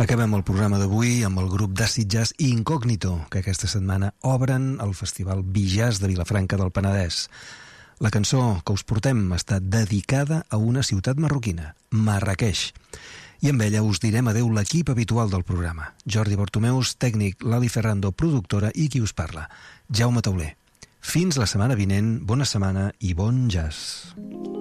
Acabem el programa d'avui amb el grup d'Acid Jazz Incògnito, que aquesta setmana obren el Festival Bijazz de Vilafranca del Penedès. La cançó que us portem està dedicada a una ciutat marroquina, Marràqueix. I amb ella us direm adeu l'equip habitual del programa. Jordi Bartomeus, tècnic, Lali Ferrando, productora, i qui us parla, Jaume Tauler. Fins la setmana vinent, bona setmana i bon jazz.